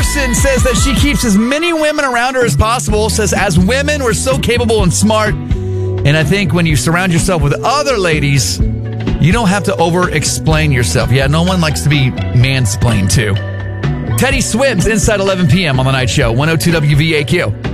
Wilson says that she keeps as many women around her as possible. Says, as women, we're so capable and smart. And I think when you surround yourself with other ladies, you don't have to over-explain yourself. Yeah, no one likes to be mansplained to. Teddy Swims inside 11 p.m. on The Night Show, 102 WVAQ.